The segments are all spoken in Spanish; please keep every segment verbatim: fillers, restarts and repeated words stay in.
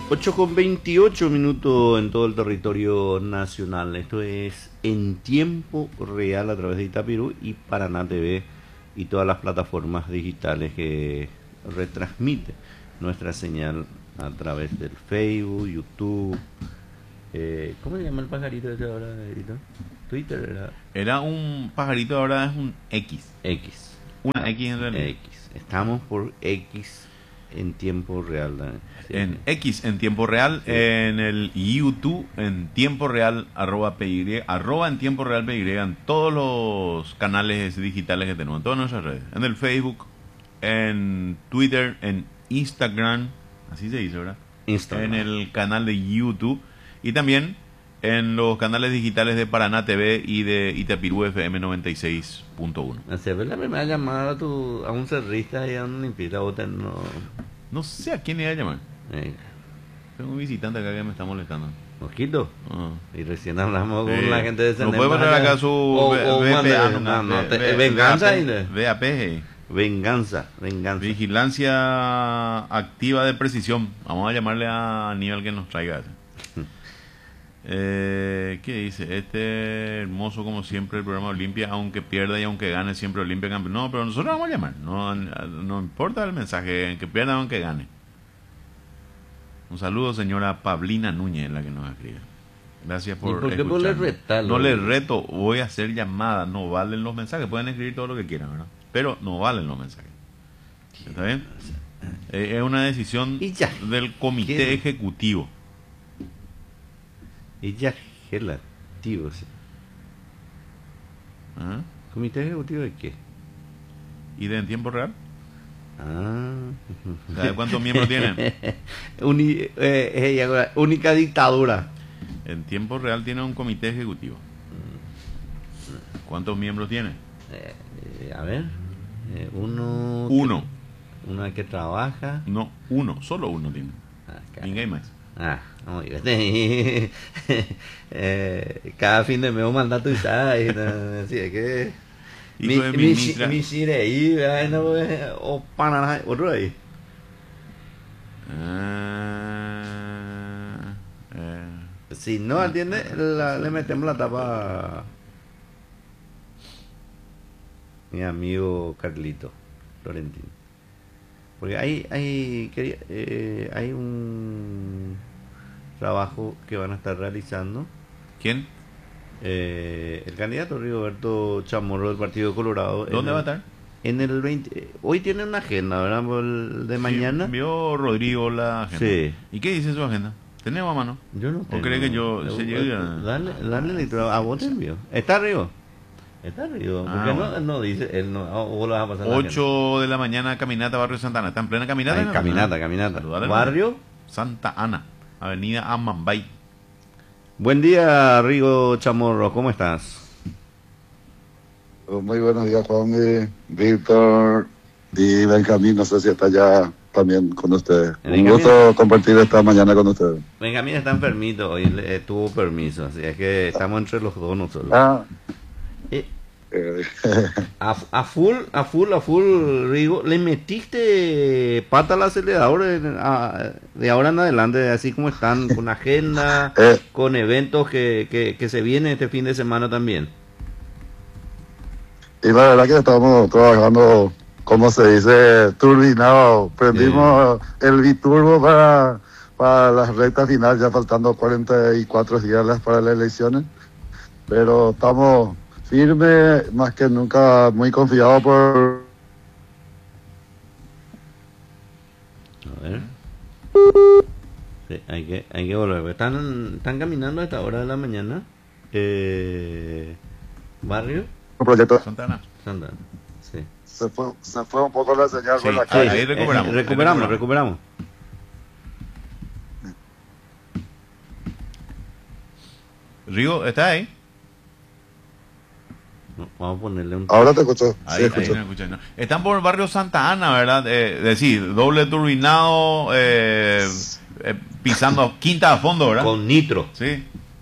ocho con veintiocho minutos en todo el territorio nacional. Esto es en tiempo real a través de Itapirú y Paraná T V y todas las plataformas digitales que retransmite nuestra señal a través del Facebook, YouTube. Eh, ¿Cómo se llama el pajarito ese ahora, Edito? Twitter era. Era un pajarito, ahora es un X. X. Una Ah, X en realidad. X. Estamos por X en tiempo real. ¿No? Sí. En X en tiempo real, sí. En el YouTube en tiempo real, arroba P Y, arroba en tiempo real P Y, en todos los canales digitales que tenemos, en todas nuestras redes. En el Facebook, en Twitter, en Instagram, así se dice, ¿verdad? Instagram. En el canal de YouTube y también en los canales digitales de Paraná T V y de Itapirú F M noventa y seis punto uno. Hacer la primera llamada a, tu, a un cerrista y a un limpista, otra no. No sé a quién le iba a llamar. Eh. Tengo un visitante acá que me está molestando. Mosquito. Ah. Y recién hablamos Sí. con la gente de ¿No puede poner acá su o, o V P A? mande- no, no, te- V- venganza y V A P, le- V A P. venganza, venganza. Vigilancia activa de precisión. Vamos a llamarle a Aníbal que nos traiga eso. Eh, ¿Qué dice? Este hermoso como siempre el programa Olimpia, aunque pierda y aunque gane siempre Olimpia campeón. No, pero nosotros vamos a llamar. No, no importa el mensaje, que pierda o aunque gane. Un saludo, señora Pablina Núñez, la que nos escribe. Gracias por ¿Y por qué escucharnos. ponerle retarlo? No les reto, voy a hacer llamadas, no valen los mensajes. Pueden escribir todo lo que quieran, ¿verdad? Pero no valen los mensajes. ¿Está bien? Eh, es una decisión Y ya. del comité ¿Qué? ejecutivo. Y ya, gelativo. Sí. ¿Ah? ¿Comité ejecutivo de qué? ¿Y de en tiempo real? Ah. ¿Sabe cuántos miembros tienen? Uni, eh, eh, ahora, única dictadura. En tiempo real tiene un comité ejecutivo. ¿Cuántos miembros tiene? Eh, eh, a ver. Eh, uno. Uno. Que, uno que trabaja. No, uno, solo uno tiene. Ah, Ninguém más. Ah, no, yo te- eh, cada fin de mes un mandato y tal, y no, así es que Hijo de ministra. mi sire ahí, ay, no, pues, o para otro ahí. Ah, eh, Si no atiende, la- le metemos la tapa a mi amigo Carlito Florentino. Porque hay, hay, quería- eh, hay un trabajo que van a estar realizando. ¿Quién? Eh, el candidato Rigoberto Chamorro del Partido Colorado. ¿Dónde en va a el- estar? En el veinte. Hoy tiene una agenda, ¿verdad? Por el de mañana. Sí, vio Rodrigo la agenda. Sí. ¿Y qué dice su agenda? ¿Tenemos a mano? Yo no ¿O tengo. cree que yo se Eh, llegue a- Dale, dale lectura. A vos te envío. ¿Está arriba? Está arriba. Ah, Porque bueno. no, no dice, él no. O vos lo vas a pasar. la agenda. ocho de la mañana, caminata, barrio Santa Ana. ¿Está en plena caminata? Ay, ¿no? caminata, caminata. Saludale, Barrio. Santa Ana, avenida Amambay. Buen día, Rigo Chamorro. ¿Cómo estás? Muy buenos días, Juan, y Víctor y Benjamín. No sé si está ya también con ustedes. Un Benjamín. gusto compartir esta mañana con ustedes. Benjamín está enfermito. Hoy le, tuvo permiso. Así es que estamos entre los dos nosotros. Ah, Eh, eh, A, a full, a full, a full, Rigo, le metiste pata al acelerador de, a- de ahora en adelante, así como están, con agenda, Eh. con eventos que, que, que se vienen este fin de semana también. y la verdad que estamos trabajando, como se dice, turbinado. Prendimos el biturbo para, para la recta final, ya faltando cuarenta y cuatro días para las elecciones. Pero estamos firmes, más que nunca, muy confiados por... A ver. Sí, hay que, hay que volver. Están, están caminando a esta hora de la mañana. Eh, barrio un proyecto. Santa Ana. Santa. Sí. Se fue, se fue un poco la señal Sí, con la ahí- calle. ahí recuperamos, Eh, ahí recuperamos, recuperamos. recuperamos. Rigo, ¿está ahí? No, vamos a ponerle un... Ahora te escucho. Ahí, Sí, ahí escucho. no escuché, no. Están por el barrio Santa Ana, ¿verdad? Eh, decir, doble turbinado, eh, eh, pisando quinta a fondo, ¿verdad? Con nitro. Sí.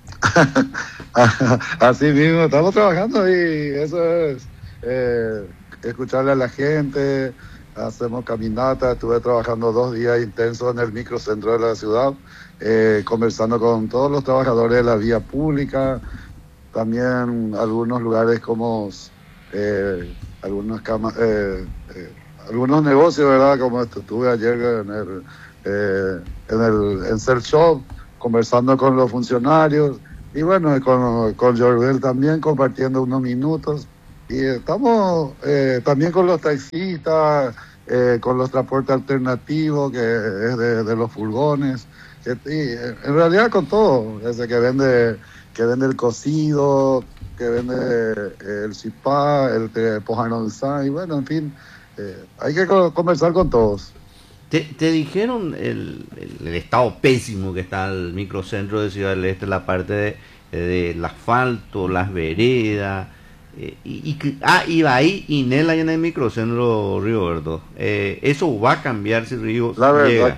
Así mismo, estamos trabajando y eso es eh, escucharle a la gente, hacemos caminata, estuve trabajando dos días intensos en el microcentro de la ciudad, eh, conversando con todos los trabajadores de la vía pública, también algunos lugares como eh, algunas camas, eh, eh, algunos negocios, ¿verdad? Como estuve ayer en el, eh, en el en Cell Shop, conversando con los funcionarios, y bueno, con, con Jorbel también compartiendo unos minutos. Y estamos eh, también con los taxistas, eh, con los transportes alternativos, que es de, de los furgones, que, y, en realidad con todo, desde que vende, que vende el cocido, que vende eh, el cipá, el pojanonzá, y bueno, en fin, eh, hay que co- conversar con todos. ¿Te, te dijeron el, el, el estado pésimo que está el microcentro de Ciudad del Este, la parte de, del asfalto, las veredas? Eh, y, y que- ah, iba ahí Inela en el microcentro Río Verde. Eh, eso va a cambiar si Río La verdad, llega.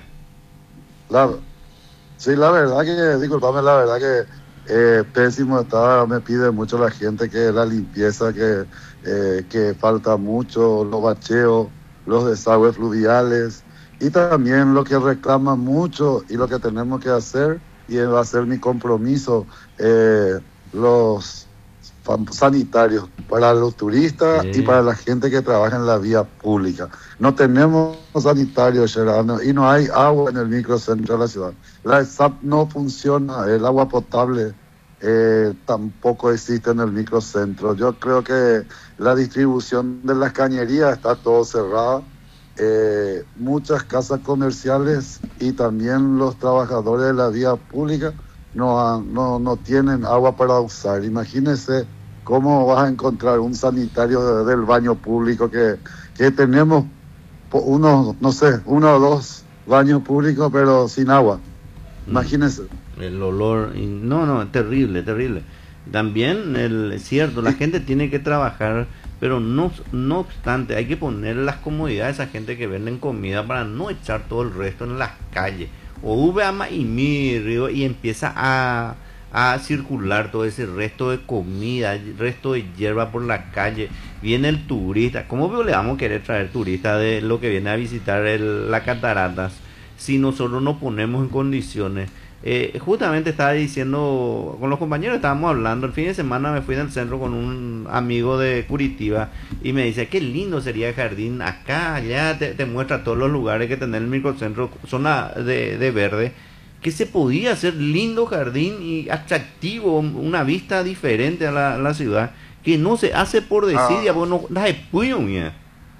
la, sí, la verdad que, disculpame, la verdad que eh, pésimo está, me pide mucho la gente que la limpieza, que, eh, que falta mucho, los bacheos, los desagües fluviales, y también lo que reclama mucho y lo que tenemos que hacer, y va a ser mi compromiso, eh, los fam- sanitarios para los turistas y Sí. para la gente que trabaja en la vía pública. No tenemos sanitarios, Gerardo, y no hay agua en el microcentro de la ciudad. La S A P no funciona, el agua potable eh, tampoco existe en el microcentro. Yo creo que la distribución de las cañerías está todo cerrado. Eh, muchas casas comerciales y también los trabajadores de la vía pública no, han- no, no tienen agua para usar. Imagínense cómo vas a encontrar un sanitario de- del baño público que, que tenemos po- unos, no sé, uno o dos baños públicos, pero sin agua. Mm. Imagínense. El olor, y- no, no, es terrible, terrible. También el, es cierto, la gente tiene que trabajar, pero no, no obstante, hay que poner las comodidades a esa gente que venden comida para no echar todo el resto en las calles. O veama y mi río y empieza a, a circular todo ese resto de comida, el resto de hierba por la calle. Viene el turista. ¿Cómo le vamos a querer traer turistas de lo que viene a visitar el, las cataratas si nosotros nos ponemos en condiciones? Eh, justamente estaba diciendo con los compañeros, estábamos hablando el fin de semana, me fui del centro con un amigo de Curitiba y me dice qué lindo sería el jardín acá, allá, te, te muestra todos los lugares que tiene el microcentro, zona de, de verde, que se podía hacer lindo jardín y atractivo, una vista diferente a la, a la ciudad, que no se hace por desidia, Ah, bueno, no da puño, mía.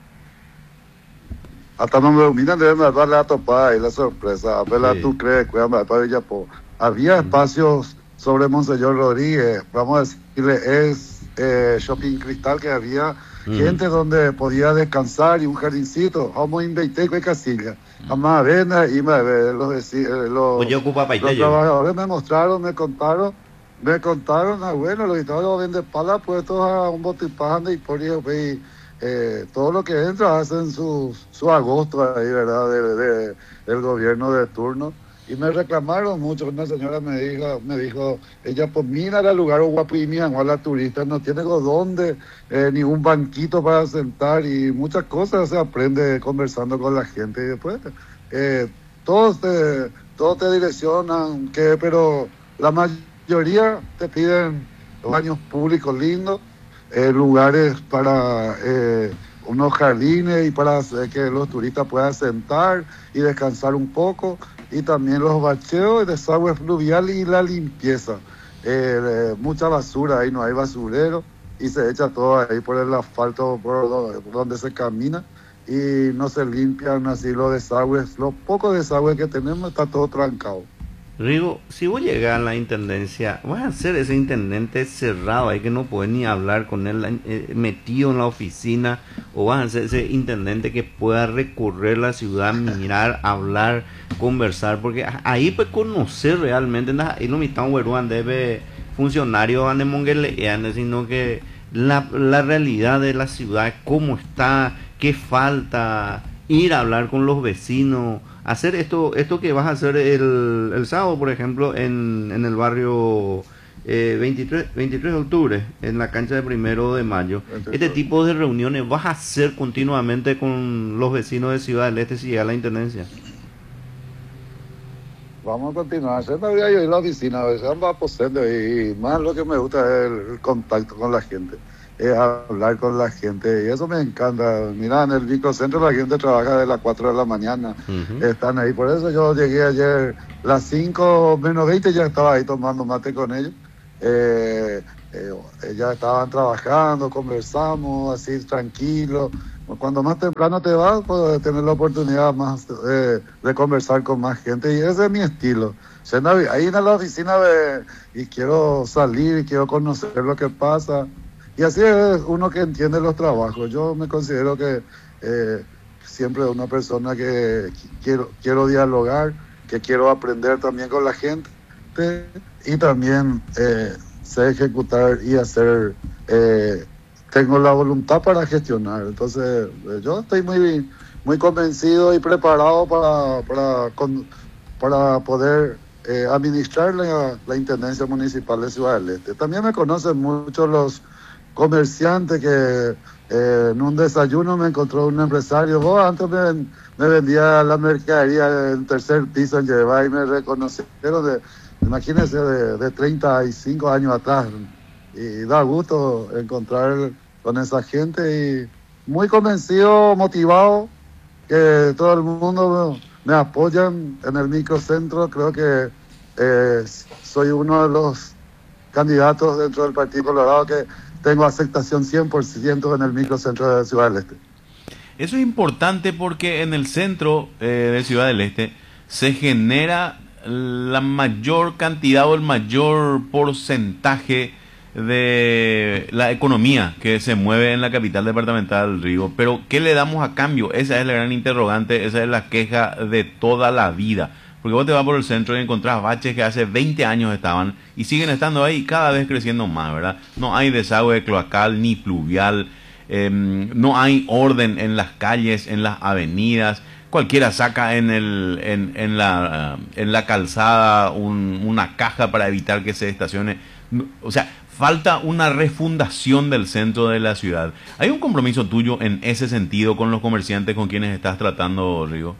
hasta no me miran de darle la topada y la sorpresa. Apenas Sí. tú crees, cuídame para Villapo. Había Mm. espacios sobre Monseñor Rodríguez, vamos a decirle, es eh, Shopping Cristal, que había Ujú. gente donde podía descansar y un jardincito. Vamos a inventar con casilla. Jamás ven y me ve, los, veci- eh, Pues yo los, ocupa los paiteyo. trabajadores me mostraron, me contaron, me contaron, ah, bueno, los estados venden pala puestos a un botipán y por ahí, pues, eh, todo lo que entra hacen su, su agosto ahí, ¿verdad? De, de- del gobierno de turno. Y me reclamaron mucho. Una señora me dijo, me dijo, ella, pues mira el lugar guapo y mi la turista no tiene dónde, eh, ni un banquito para sentar y muchas cosas se aprende conversando con la gente. Y después, eh, todos te, todos te direccionan, que, pero la mayoría te piden baños públicos lindos, eh, lugares para eh, unos jardines y para hacer que los turistas puedan sentar y descansar un poco, y también los bacheos, el desagüe fluvial y la limpieza. Eh, eh, mucha basura, ahí no hay basurero y se echa todo ahí por el asfalto por donde, por donde se camina y no se limpian así los desagües. Los pocos desagües que tenemos está todo trancado. Rigo, si vos llegas a la intendencia, vas a ser ese intendente cerrado, ahí que no puedes ni hablar con él, eh, metido en la oficina, o vas a ser ese intendente que pueda recorrer la ciudad, mirar, hablar, conversar, porque a- ahí pues conocer realmente, na- ahí no me están hueruan debe funcionarios ande mongueleando, sino que la, la realidad de la ciudad, cómo está, qué falta, ir a hablar con los vecinos, hacer esto esto que vas a hacer el, el sábado, por ejemplo, en, en el barrio eh, veintitrés, veintitrés de octubre, en la cancha de Primero de Mayo. Este tipo de reuniones vas a hacer continuamente con los vecinos de Ciudad del Este si llega a la Intendencia. Vamos a continuar. Yo no voy a ir a la oficina, a veces ando aposento y más lo que me gusta es el, el contacto con la gente, es hablar con la gente y eso me encanta. Mira, en el microcentro la gente trabaja de las cuatro de la mañana, uh-huh. Están ahí. Por eso yo llegué ayer las cinco menos veinte, ya estaba ahí tomando mate con ellos. Eh, eh, ya estaban trabajando, conversamos así tranquilo. Cuando más temprano te vas, puedes tener la oportunidad más eh, de conversar con más gente y ese es mi estilo. Ahí en la oficina de, y quiero salir y quiero conocer lo que pasa y así es uno que entiende los trabajos. Yo me considero que eh, siempre una persona que quiero, quiero dialogar, que quiero aprender también con la gente y también eh, sé ejecutar y hacer... Eh, tengo la voluntad para gestionar, entonces yo estoy muy muy convencido y preparado para para, con, para poder eh, administrar la, la Intendencia Municipal de Ciudad del Este. También me conocen mucho los comerciantes que eh, en un desayuno me encontró un empresario, vos antes me, me vendía la mercadería en tercer piso en Llevar y me reconocieron, de, imagínense, de, de treinta y cinco años atrás. Y da gusto encontrar con esa gente y muy convencido, motivado, que todo el mundo me, me apoyan en el microcentro. Creo que eh, soy uno de los candidatos dentro del Partido Colorado que tengo aceptación cien por ciento en el microcentro de Ciudad del Este. Eso es importante porque en el centro eh, de Ciudad del Este se genera la mayor cantidad o el mayor porcentaje de la economía que se mueve en la capital departamental, Rigo. Pero ¿qué le damos a cambio? Esa es la gran interrogante, esa es la queja de toda la vida. Porque vos te vas por el centro y encontrás baches que hace veinte años estaban y siguen estando ahí, cada vez creciendo más, ¿verdad? No hay desagüe cloacal ni pluvial, eh, no hay orden en las calles, en las avenidas. Cualquiera saca en el en, en la en la calzada un, una caja para evitar que se estacione. O sea, falta una refundación del centro de la ciudad. ¿Hay un compromiso tuyo en ese sentido con los comerciantes con quienes estás tratando, Rigo?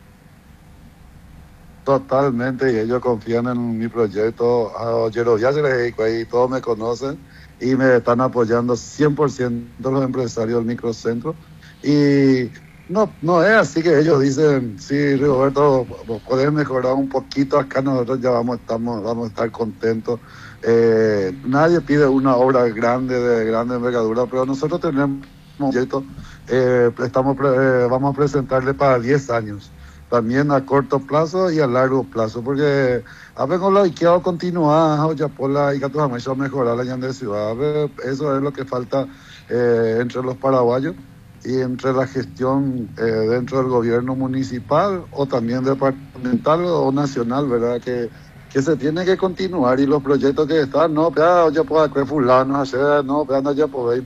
Totalmente, y ellos confían en mi proyecto. A ya se les dedico ahí, todos me conocen y me están apoyando cien por ciento los empresarios del microcentro. Y no no es así que ellos dicen, sí, Rigoberto, podés mejorar un poquito acá, nosotros ya vamos, estamos, vamos a estar contentos. Eh, nadie pide una obra grande, de grande envergadura, pero nosotros tenemos un proyecto, eh, estamos, eh, vamos a presentarle para diez años, también a corto plazo y a largo plazo, porque a ver con lo que quiero continuar, ya por la y que a mejorar la llave de ciudad, ver, eso es lo que falta eh, entre los paraguayos y entre la gestión eh, dentro del gobierno municipal o también departamental o nacional, ¿verdad? Que que se tiene que continuar y los proyectos que están, no, pero ya puedo hacer fulano, hacer, no, pero no, ya podéis.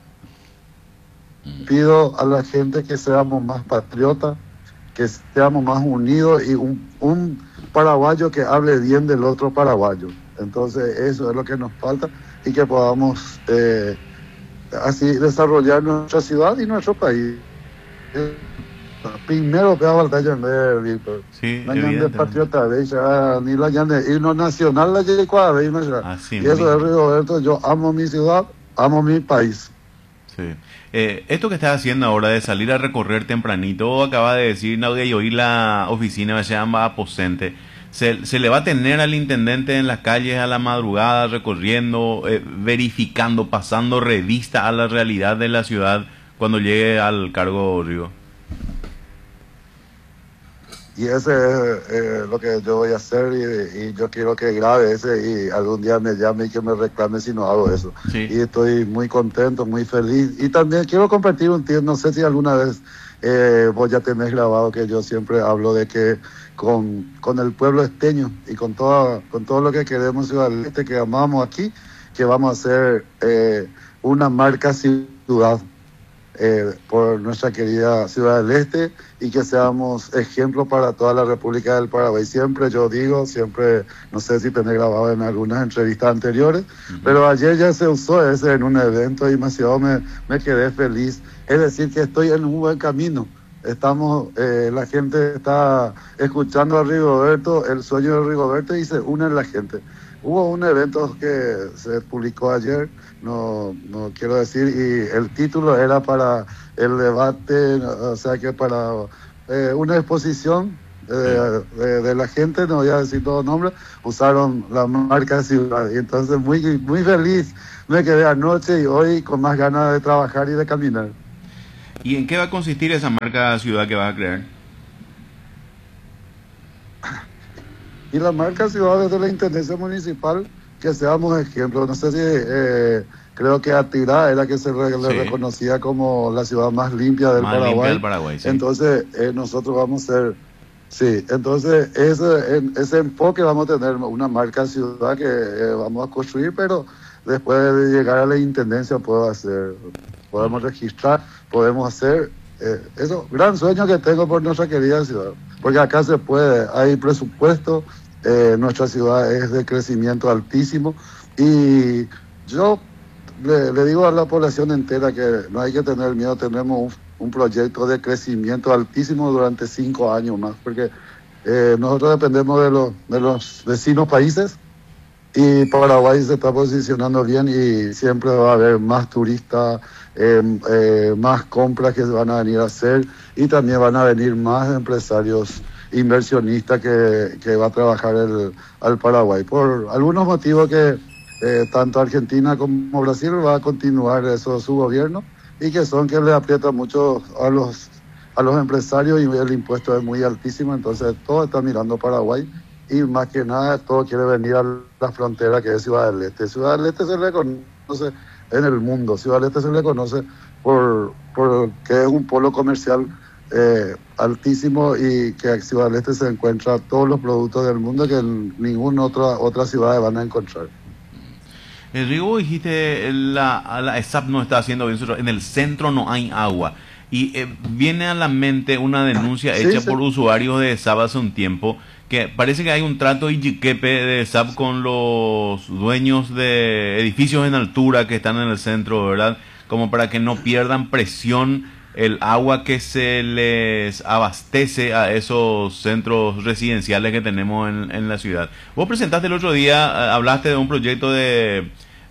Pido a la gente que seamos más patriotas, que seamos más unidos y un, un paraguayo que hable bien del otro paraguayo. Entonces eso es lo que nos falta y que podamos eh, así desarrollar nuestra ciudad y nuestro país. Primero que va a de Víctor. Sí, la de patriota, ni la de himno nacional, la de Así y eso es Rigoberto, yo amo mi ciudad, amo mi país. Sí. Eh, esto que estás haciendo ahora de salir a recorrer tempranito, acaba de decir Nadia y oír la oficina se llama Aposente. Se, se le va a tener al intendente en las calles a la madrugada, recorriendo, eh, verificando, pasando revista a la realidad de la ciudad cuando llegue al cargo, Rigo. Y ese es eh, lo que yo voy a hacer y, y yo quiero que grabe ese y algún día me llame y que me reclame si no hago eso. Sí. Y estoy muy contento, muy feliz. Y también quiero compartir un tiempo, no sé si alguna vez eh, vos ya tenés grabado que yo siempre hablo de que con, con el pueblo esteño y con, toda, con todo lo que queremos Ciudad del Este, que amamos aquí, que vamos a hacer eh, una marca ciudad. eh, por nuestra querida Ciudad del Este y que seamos ejemplo para toda la República del Paraguay. Siempre yo digo, siempre, no sé si tenés grabado en algunas entrevistas anteriores, uh-huh. pero ayer ya se usó ese en un evento y demasiado me, me quedé feliz. Es decir, que estoy en un buen camino. Estamos, eh, la gente está escuchando a Rigoberto, el sueño de Rigoberto, y se une la gente. Hubo un evento que se publicó ayer, no, no quiero decir, y el título era para el debate, o sea que para eh, una exposición de, de, de la gente, no voy a decir todo nombre, usaron la marca Ciudad, y entonces muy, muy feliz me quedé anoche y hoy con más ganas de trabajar y de caminar. ¿Y en qué va a consistir esa marca Ciudad que vas a crear? Y la marca Ciudad desde la Intendencia Municipal, que seamos ejemplos. No sé si, eh, creo que Atirá era que se re, sí. le reconocía como la ciudad más limpia del más Paraguay. Limpia del Paraguay sí. Entonces, eh, nosotros vamos a ser, sí, entonces ese, en, ese enfoque vamos a tener una marca Ciudad que eh, vamos a construir, pero después de llegar a la Intendencia puedo hacer, podemos registrar, podemos hacer, eh, eso, gran sueño que tengo por nuestra querida ciudad, porque acá se puede, hay presupuesto. Eh, nuestra ciudad es de crecimiento altísimo y yo le, le digo a la población entera que no hay que tener miedo, tenemos un, un proyecto de crecimiento altísimo durante cinco años más, porque eh, nosotros dependemos de los, de los vecinos países y Paraguay se está posicionando bien y siempre va a haber más turistas, eh, eh, más compras que se van a venir a hacer y también van a venir más empresarios inversionista que, que va a trabajar el, al Paraguay. Por algunos motivos que eh, tanto Argentina como Brasil va a continuar eso su gobierno y que son que le aprieta mucho a los, a los empresarios y el impuesto es muy altísimo, entonces todo está mirando Paraguay y más que nada todo quiere venir a la frontera que es Ciudad del Este. Ciudad del Este se le conoce en el mundo, Ciudad del Este se le conoce por, por que es un polo comercial Eh, altísimo y que en Ciudad del Este se encuentra todos los productos del mundo que en ninguna otra otra ciudad van a encontrar. El Rigo, dijiste, la, la E S A P no está haciendo bien, en el centro no hay agua. Y eh, viene a la mente una denuncia hecha sí, sí. por usuarios de E S A P hace un tiempo, que parece que hay un trato ijiquepe de E S A P con los dueños de edificios en altura que están en el centro, ¿verdad? Como para que no pierdan presión el agua que se les abastece a esos centros residenciales que tenemos en, en la ciudad. Vos presentaste el otro día, hablaste de un proyecto de,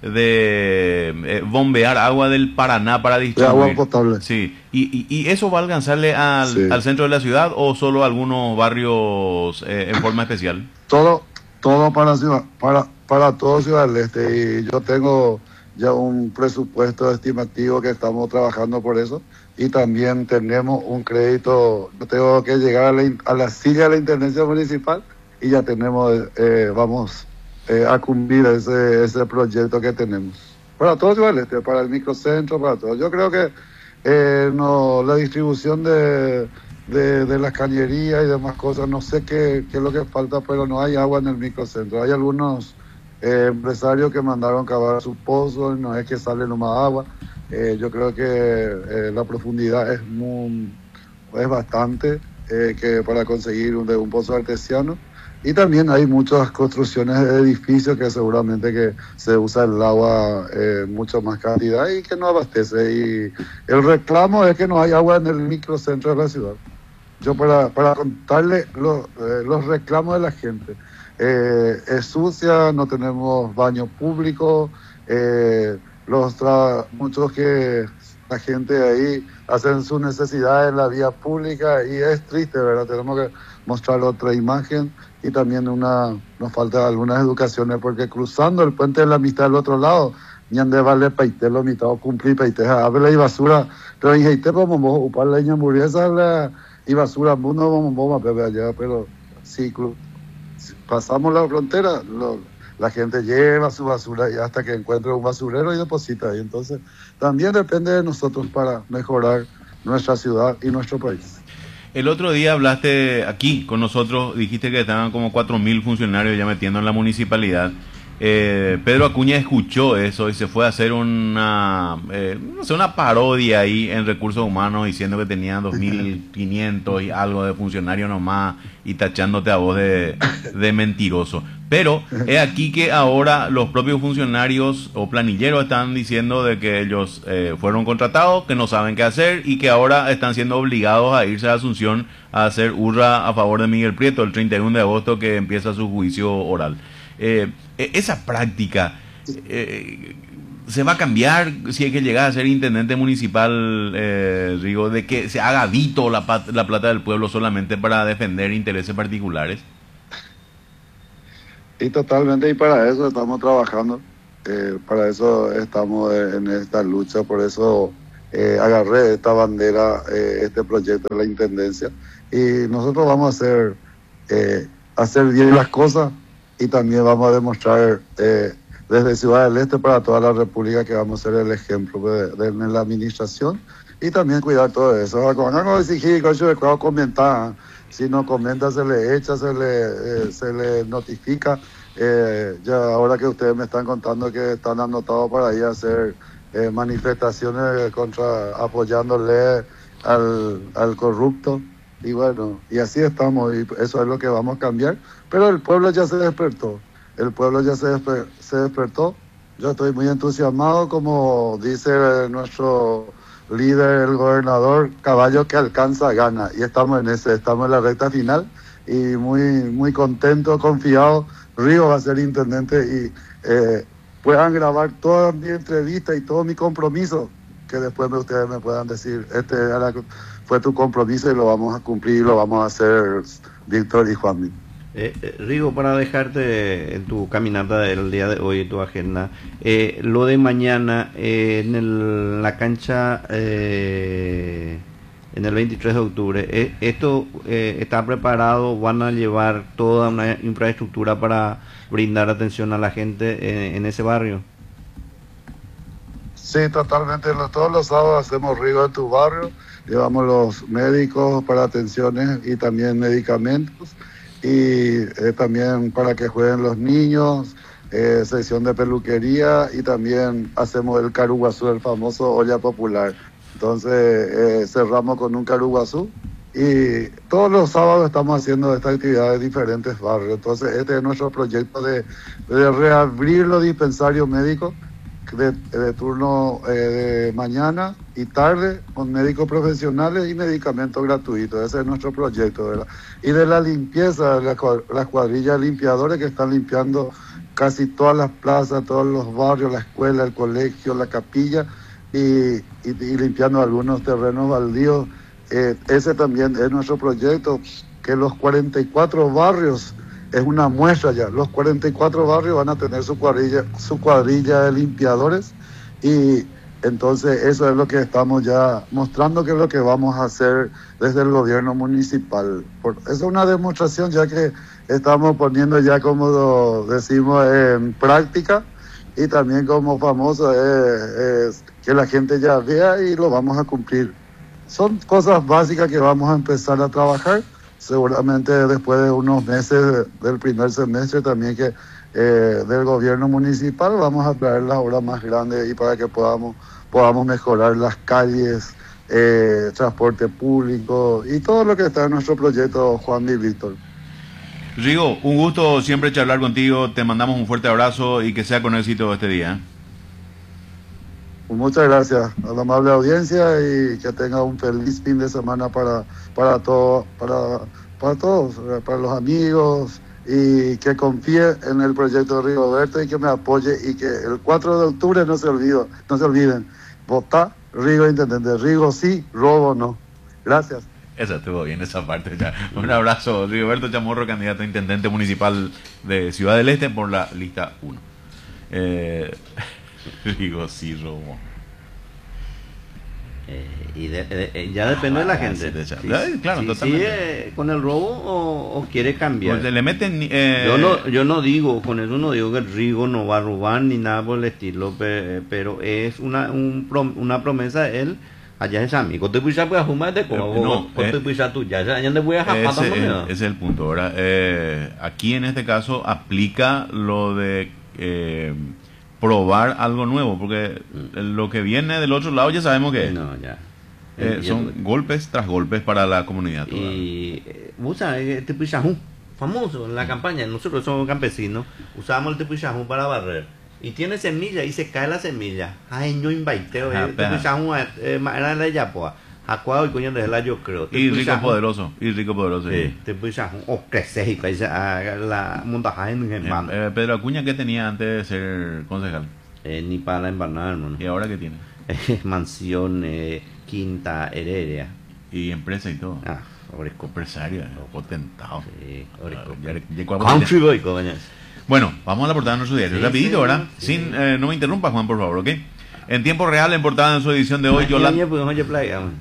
de eh, bombear agua del Paraná para distribuir. De agua potable. Sí. ¿Y, y, y eso va a alcanzarle al, sí. al centro de la ciudad o solo a algunos barrios eh, en forma especial? Todo, todo para ciudad, para, para todo Ciudad del Este. Y yo tengo ya un presupuesto estimativo que estamos trabajando por eso. Y también tenemos un crédito, yo tengo que llegar a la, a la silla de la Intendencia Municipal y ya tenemos, eh, vamos eh, a cumplir ese, ese proyecto que tenemos. Para todo Ciudad del Este, para el microcentro, para todo. Yo creo que eh, no, la distribución de, de, de las cañerías y demás cosas, no sé qué, qué es lo que falta, pero no hay agua en el microcentro. Hay algunos eh, empresarios que mandaron cavar sus pozos, no es que sale nomás agua. Eh, yo creo que eh, la profundidad es muy, es bastante eh, que para conseguir un, de un pozo artesiano y también hay muchas construcciones de edificios que seguramente que se usa el agua en eh, mucho más cantidad y que no abastece y el reclamo es que no hay agua en el microcentro de la ciudad. Yo para, para contarle los, eh, los reclamos de la gente, eh, es sucia, no tenemos baño público, eh, los tra muchos que la gente ahí hacen sus necesidades en la vía pública y es triste, ¿verdad? Tenemos que mostrar otra imagen y también una nos falta algunas educaciones porque cruzando el puente de la amistad del otro lado ñande vale paite lo mitad cumplir paite habla y basura pero en gente vamos a ocupar la leña hamburguesa y basura mundo vamos a beber allá pero si, si pasamos la frontera lo, la gente lleva su basura y hasta que encuentre un basurero y deposita ahí. Entonces, también depende de nosotros para mejorar nuestra ciudad y nuestro país. El otro día hablaste aquí con nosotros, dijiste que estaban como cuatro mil funcionarios ya metiendo en la municipalidad. Eh, Pedro Acuña escuchó eso y se fue a hacer una, eh, no sé, una parodia ahí en Recursos Humanos diciendo que tenía dos mil quinientos y algo de funcionarios nomás y tachándote a vos de, de mentiroso. Pero es aquí que ahora los propios funcionarios o planilleros están diciendo de que ellos eh, fueron contratados, que no saben qué hacer y que ahora están siendo obligados a irse a Asunción a hacer hurra a favor de Miguel Prieto el treinta y uno de agosto que empieza su juicio oral. Eh, esa práctica eh, se va a cambiar si hay que llegar a ser intendente municipal, eh, digo, de que se haga dito la, la plata del pueblo solamente para defender intereses particulares. Y totalmente, y para eso estamos trabajando, eh, para eso estamos en esta lucha, por eso eh, agarré esta bandera, eh, este proyecto de la intendencia, y nosotros vamos a hacer, eh, hacer bien las cosas. Y también vamos a demostrar eh, desde Ciudad del Este para toda la República que vamos a ser el ejemplo de, de, de la administración y también cuidar todo eso. Cuando exigir que yo comentar, si no comenta se le echa, se le, eh, se le notifica. Eh, ya ahora que ustedes me están contando que están anotados para ir a hacer eh, manifestaciones contra apoyándole al, al corrupto. Y bueno, y así estamos, y eso es lo que vamos a cambiar. Pero el pueblo ya se despertó, el pueblo ya se, desper se despertó. Yo estoy muy entusiasmado, como dice nuestro líder, el gobernador, caballo que alcanza gana. Y estamos en ese, estamos en la recta final y muy, muy contento, confiado. Río va a ser intendente y eh, puedan grabar toda mi entrevista y todo mi compromiso, que después me, ustedes me puedan decir, este era, fue tu compromiso y lo vamos a cumplir y lo vamos a hacer, Víctor y Juanmi. Eh, eh, Rigo, para dejarte en tu caminata del día de hoy, en tu agenda, eh, lo de mañana eh, en el, la cancha eh, en el veintitrés de octubre, eh, ¿esto eh, está preparado? ¿Van a llevar toda una infraestructura para brindar atención a la gente en, en ese barrio? Sí, totalmente. Los, todos los sábados hacemos Rigo en tu barrio, llevamos los médicos para atenciones y también medicamentos. Y eh, también para que jueguen los niños, eh, sección de peluquería y también hacemos el caruguazú, el famoso olla popular. Entonces eh, cerramos con un caruguazú y todos los sábados estamos haciendo esta actividad en diferentes barrios. Entonces este es nuestro proyecto de, de reabrir los dispensarios médicos de, de turno eh, de mañana y tarde con médicos profesionales y medicamentos gratuitos. Ese es nuestro proyecto, ¿verdad? Y de la limpieza, las la cuadrillas de limpiadores que están limpiando casi todas las plazas, todos los barrios, la escuela, el colegio, la capilla y, y, y limpiando algunos terrenos baldíos. Eh, ese también es nuestro proyecto, que los cuarenta y cuatro barrios es una muestra ya. Los cuarenta y cuatro barrios van a tener su cuadrilla, su cuadrilla de limpiadores y entonces eso es lo que estamos ya mostrando, que es lo que vamos a hacer desde el gobierno municipal. Por, es una demostración ya que estamos poniendo ya, como decimos, en práctica y también como famoso es, es que la gente ya vea y lo vamos a cumplir. Son cosas básicas que vamos a empezar a trabajar. Seguramente después de unos meses del primer semestre también que eh, del gobierno municipal vamos a traer las obras más grandes y para que podamos podamos mejorar las calles, eh, transporte público y todo lo que está en nuestro proyecto, Juan y Víctor. Rigo, un gusto siempre charlar contigo, te mandamos un fuerte abrazo y que sea con éxito este día. Muchas gracias a la amable audiencia y que tenga un feliz fin de semana para para todo, para para todos, para los amigos y que confíe en el proyecto de Rigoberto y que me apoye y que el cuatro de octubre no se olvide, no se olviden, votar Rigo intendente, Rigo sí, robo no. Gracias. Esa estuvo bien, esa parte ya. Un abrazo, Rigoberto Chamorro, candidato a intendente municipal de Ciudad del Este por la lista uno. Eh, Rigo sí, robo. Eh, y de, de, ya depende ah, de la gente. Sí, si, claro, si, totalmente. ¿Sigue con el robo o, o quiere cambiar? Pues le meten, eh... yo no yo no digo, con eso no digo que el Rigo no va a robar ni nada por el estilo, pero, pero es una un, una promesa de él. Allá es amigo. Te puedes a fumar de como no, te puedes tú ya ya te voy a ese, ese es el punto. Ahora, eh, aquí en este caso aplica lo de eh, probar algo nuevo, porque lo que viene del otro lado ya sabemos que No, ya. eh, Eh, son ya- golpes tras golpes para la comunidad toda. Y eh, vos sabés, el tepuyajú, famoso en la campaña, nosotros somos campesinos, usábamos el tepuyajú para barrer. Y tiene semilla y se cae la semilla. Ay, no invaiteo, Ah, el tepuyajú era la yapoa. Acuado y coño de la yo creo. Y rico Tepuyajú, poderoso, y rico poderoso. Sí, tepuyajú, o creces y país la montaje en Eh, hermano. eh, Pedro Acuña, ¿qué tenía antes de ser concejal? Eh, ni para la empanada, hermano. ¿Y ahora qué tiene? Mansión, eh, quinta, heredia. Y empresa y todo. Ah, Oresco. Empresario, eh, potentado. Sí, Oresco. Ya- ya- ya- Country boy, coño. Bueno, vamos a la portada de nuestro diario. Sí, Rapidito, sí, ¿verdad? sí. Sin, eh, no me interrumpa, Juan, por favor, ¿ok? En tiempo real, en portada en su edición de hoy, Yolanda... Oye, pues, oye, playa, man.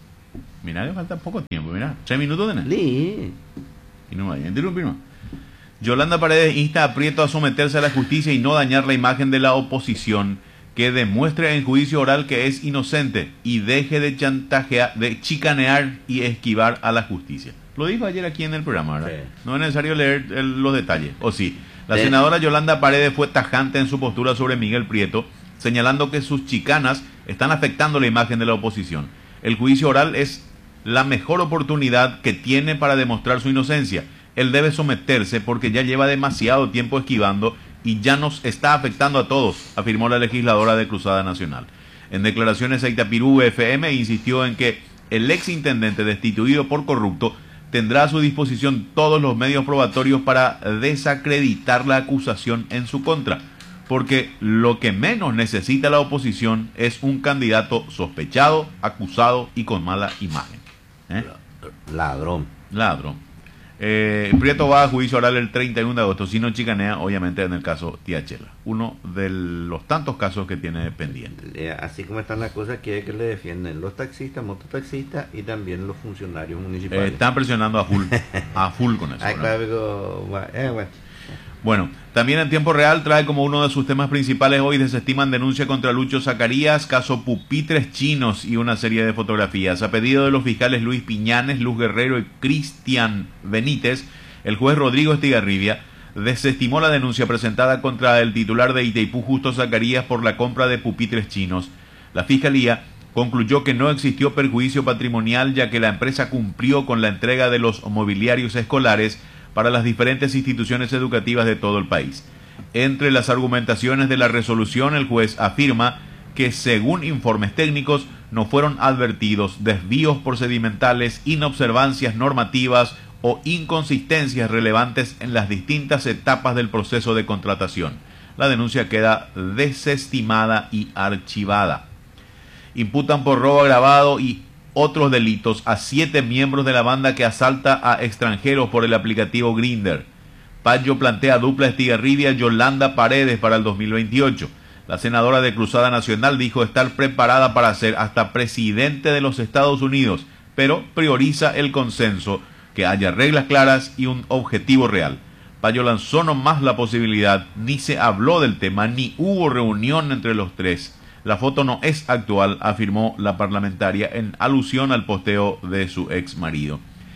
Mira, le falta poco tiempo, mira. Tres minutos tenés. Li. Y no me vaya a interrumpir, ¿no? Yolanda Paredes insta a Prieto a someterse a la justicia y no dañar la imagen de la oposición, que demuestre en juicio oral que es inocente y deje de chantajear, de chicanear y esquivar a la justicia. Lo dijo ayer aquí en el programa, ¿verdad? Sí. No es necesario leer el- los detalles, ¿o sí? La Sí. senadora Yolanda Paredes fue tajante en su postura sobre Miguel Prieto, señalando que sus chicanas están afectando la imagen de la oposición. El juicio oral es la mejor oportunidad que tiene para demostrar su inocencia. Él debe someterse porque ya lleva demasiado tiempo esquivando y ya nos está afectando a todos, afirmó la legisladora de Cruzada Nacional. En declaraciones a Itapirú F M insistió en que el ex intendente destituido por corrupto tendrá a su disposición todos los medios probatorios para desacreditar la acusación en su contra, porque lo que menos necesita la oposición es un candidato sospechado, acusado y con mala imagen. ¿Eh? Ladrón. Ladrón. Eh, Prieto va a juicio oral el treinta y uno de agosto, si no chicanea, obviamente en el caso Tía Chela, uno de los tantos casos que tiene pendiente. Eh, Así como están las cosas, quiere que le defienden los taxistas, mototaxistas y también los funcionarios Eh, municipales. están presionando a full, a full con eso. Ay, ¿verdad? claro, digo, bueno, eh, bueno. Bueno, también en tiempo real trae como uno de sus temas principales hoy desestiman denuncia contra Lucho Zacarías, caso pupitres chinos y una serie de fotografías. A pedido de los fiscales Luis Piñanes, Luz Guerrero y Cristian Benítez, el juez Rodrigo Estigarribia desestimó la denuncia presentada contra el titular de Itaipú Justo Zacarías por la compra de pupitres chinos. La fiscalía concluyó que no existió perjuicio patrimonial ya que la empresa cumplió con la entrega de los mobiliarios escolares para las diferentes instituciones educativas de todo el país. Entre las argumentaciones de la resolución, el juez afirma que, según informes técnicos, no fueron advertidos desvíos procedimentales, inobservancias normativas o inconsistencias relevantes en las distintas etapas del proceso de contratación. La denuncia queda desestimada y archivada. Imputan por robo agravado y otros delitos a siete miembros de la banda que asalta a extranjeros por el aplicativo Grindr. Payo plantea dupla Estigarribia Yolanda Paredes para el dos mil veintiocho. La senadora de Cruzada Nacional dijo estar preparada para ser hasta presidente de los Estados Unidos, pero prioriza el consenso, que haya reglas claras y un objetivo real. Payo lanzó nomás la posibilidad, ni se habló del tema, ni hubo reunión entre los tres. La foto no es actual, afirmó la parlamentaria en alusión al posteo de su ex marido.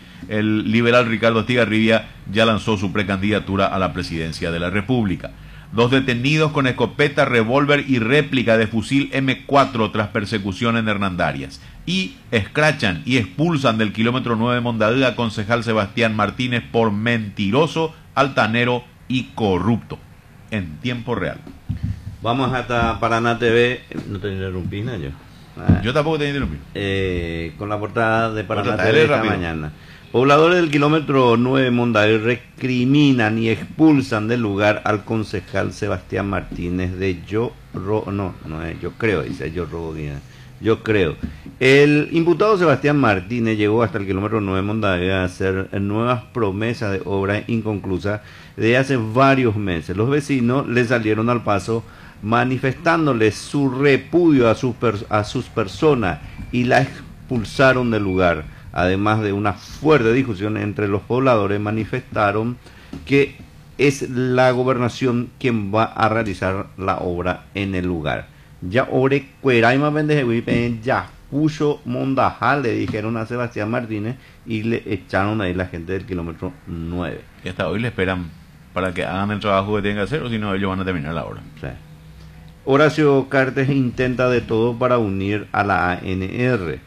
El liberal Ricardo Estigarribia ya lanzó su precandidatura a la presidencia de la República. Dos detenidos con escopeta, revólver y réplica de fusil eme cuatro tras persecución en Hernandarias. Y escrachan y expulsan del kilómetro nueve de Mondadí a concejal Sebastián Martínez por mentiroso, altanero y corrupto. En tiempo real. Vamos hasta Paraná T V. No te interrumpí, ¿no? Yo. Ah, Yo tampoco te interrumpí. eh, con la portada de Paraná Otra, T V dale esta rápido. mañana. Pobladores del kilómetro nueve Mondaí recriminan y expulsan del lugar al concejal Sebastián Martínez de Yo Ro, no, no es Yo Creo, dice Yo Robo Díaz. Yo creo. El imputado Sebastián Martínez llegó hasta el kilómetro nueve Mondaí a hacer nuevas promesas de obras inconclusas de hace varios meses. Los vecinos le salieron al paso manifestándole su repudio a, su per- a sus personas y la expulsaron del lugar. Además de una fuerte discusión entre los pobladores, manifestaron que es la gobernación quien va a realizar la obra en el lugar. Ya ore cueraima pendejehuipen ya puso mondajal, le dijeron a Sebastián Martínez y le echaron ahí la gente del kilómetro nueve. Y hasta hoy le esperan para que hagan el trabajo que tienen que hacer, o si no, ellos van a terminar la obra. Sí. Horacio Cartes intenta de todo para unir a la A N R.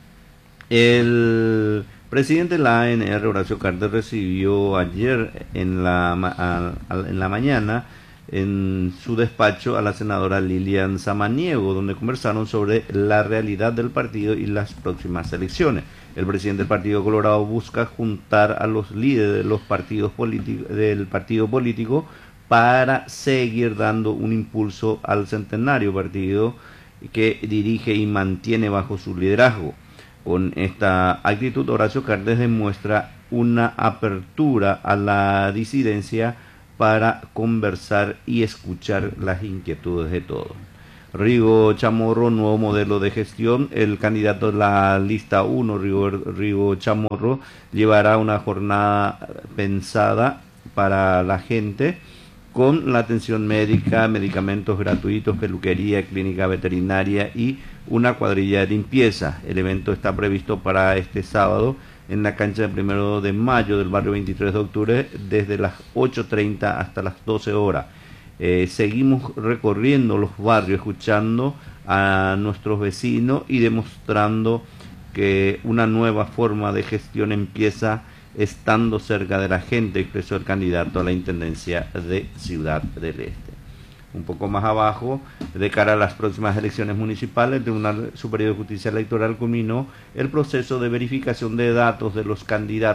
El presidente de la A N R, Horacio Cartes, recibió ayer en la, a, a, en la mañana en su despacho a la senadora Lilian Samaniego, donde conversaron sobre la realidad del partido y las próximas elecciones. El presidente del Partido Colorado busca juntar a los líderes de los partidos políticos, del partido político para seguir dando un impulso al centenario partido que dirige y mantiene bajo su liderazgo. Con esta actitud, Horacio Cartes demuestra una apertura a la disidencia para conversar y escuchar las inquietudes de todos. Rigo Chamorro, nuevo modelo de gestión. El candidato de la lista uno, Rigo, Rigo Chamorro, llevará una jornada pensada para la gente, con la atención médica, medicamentos gratuitos, peluquería, clínica veterinaria y una cuadrilla de limpieza. El evento está previsto para este sábado en la cancha del primero de mayo del barrio veintitrés de octubre, desde las ocho treinta hasta las doce horas. Eh, seguimos recorriendo los barrios, escuchando a nuestros vecinos y demostrando que una nueva forma de gestión empieza estando cerca de la gente, expresó el candidato a la Intendencia de Ciudad del Este. Un poco más abajo, de cara a las próximas elecciones municipales, el Tribunal Superior de Justicia Electoral culminó el proceso de verificación de datos de los candidatos